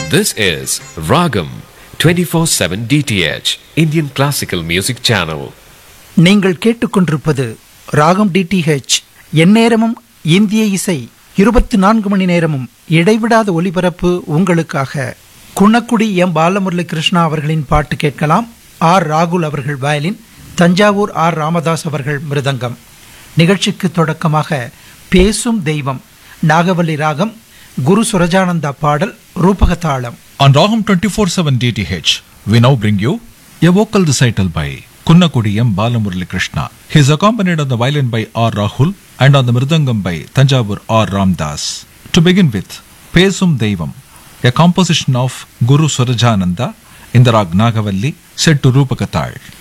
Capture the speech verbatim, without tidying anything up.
This is Ragam twenty-four seven D T H Indian Classical Music Channel. நீங்கள் கேட்டுக்கொண்டிருப்பது ராகம் DTH. எந்நேரமும் இந்திய இசை, இருபத்தி நான்கு மணி நேரமும் இடைவிடாத ஒலிபரப்பு உங்களுக்காக. குன்னக்குடி எம் பாலமுரளி கிருஷ்ணா அவர்களின் பாட்டு கேட்கலாம். ஆர் ராகுல் அவர்கள் வயலின், தஞ்சாவூர் ஆர் ராமதாஸ் அவர்கள் மிருதங்கம். நிகழ்ச்சிக்கு தொடக்கமாக பேசும் தெய்வம் நாகவல்லி ராகம், குரு சுரஜானந்தா பாடல், ரூபக தாளம். On Ragam twenty-four seven D T H, we now bring you a vocal recital by Kunnakudi M. Balamurali Krishna. He is accompanied on the violin by R. Rahul and on the mridangam by Thanjavur R. Ramdas. To begin with, Pesum Deivam, a composition of Guru Surajananda in the rag Nagavalli, set to Rupaka Tal.